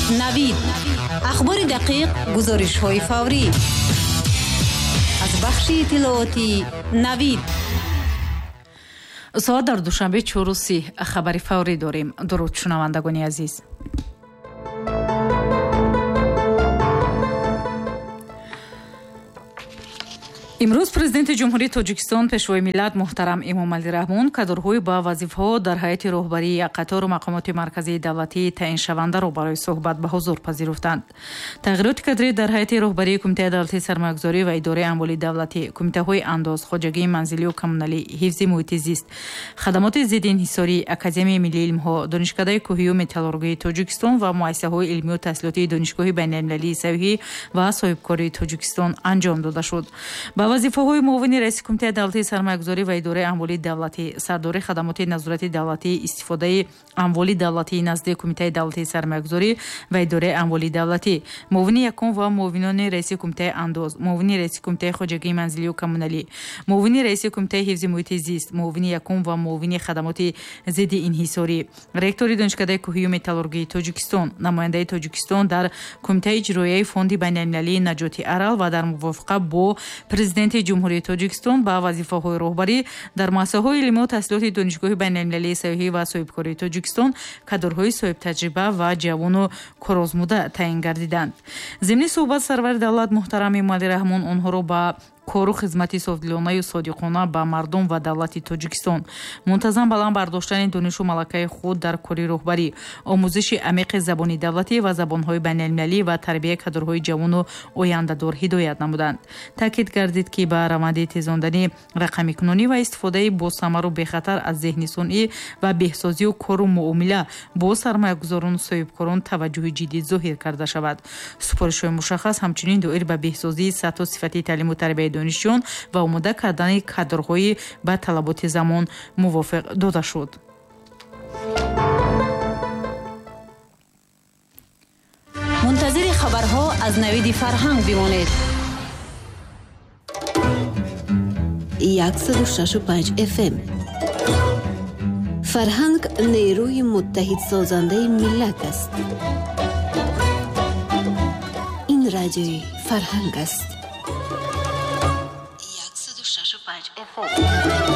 навид. ахбори дақиқ, гузоришҳои фаврӣ. аз бахши иттилооти навид. соат дар душанбе 4:30 хабари фаврӣ дорем. дуруд шунавандагони азиз. имрӯз президенти ҷумҳурии тоҷикистон пешвои миллат муҳтарам Эмомалӣ Раҳмон кадрҳои ба вазифаҳо дар ҳайати роҳбарии қатору мақомоти марказии давлатии таъиншавандаро барои суҳбат ба ҳузур пазируфтанд. тағйироти кадрӣ дар ҳайати роҳбарии Кумитаи давлатии сармаягузорӣ ва идораи амволи давлатӣ, кумитаҳои андоз, хоҷагии манзилию коммуналӣ, ҳифзи муҳити зист, хадамоти зиддинҳисорӣ, Академияи миллии илмҳо, донишкадаи кӯҳию металлургии Тоҷикистон ва муассисаҳои илмию таҳсилотии донишгоҳи байналмилалии савиҳӣ ва соҳибкории Тоҷикистон анҷом дода шуд. ба вазифаҳои муовини раиси Кумитаи давлатии сармаягузорӣ ва идораи амволи давлатӣ, сардори хадамоти назорати давлатӣ, истифодаи амволи давлатии назди Кумитаи давлатии сармаягузорӣ ва идораи амволи давлатӣ, муовини якум ва муовинони раиси Кумитаи андоз, муовини раиси Кумитаи хоҷагии манзилию коммуналӣ, муовини раиси Кумитаи ҳифзи муҳити зист, муовини якум ва муовини хадамоти зидди инҳисорӣ, ректори донишкадаи кӯҳию металлургии Тоҷикистон, намояндаи Тоҷикистон дар Кумитаи иҷроияи фонди байналмилалии наҷоти арал ва дар мувофиқа бо президенти ҷумҳурии Тоҷикистон ба вазифаҳои роҳбарӣ дар муассисаҳои илмию таҳсилоти донишгоҳи байналмилалии савиҳӣ ва соҳибкории Тоҷикистон кадрҳои соҳибтаҷриба ва ҷавону корозмуда таъин гардиданд. зимни суҳбат сарвари давлат муҳтарам Эмомалӣ Раҳмон онҳоро ба кору хизмати софдилонаю содиқона ба мардум ва давлати Тоҷикистон, мунтазам баланд бардоштани донишу малакаи худ дар кори роҳбарӣ, омӯзиши амиқи забони давлатӣ ва забонҳои байналмилалӣ ва тарбияи кадрҳои ҷавону ояндадор ҳидоят намуданд. таъкид гардид, ки ба раванди тезондани рақамикунонӣ ва истифодаи босамару бехатар аз зеҳни сунъӣ ва беҳсозию кору муомила бо сармаягузорону соҳибкорон таваҷҷӯҳи ҷиддӣ зоҳир карда шавад. супоришҳои мушаххас ҳамчунин доир ба беҳсозии сатҳу сифати таълиму тарбияи донишҷӯён ва омода кардани кадрҳои ба талаботи замон мувофиқ дода шуд. мунтазири хабарҳо аз навиди фарҳанг бимонед. 106.5 FM. фарҳанг нерӯи муттаҳидсозандаи миллат аст. ин радиои фарҳанг аст. 106.5 FM.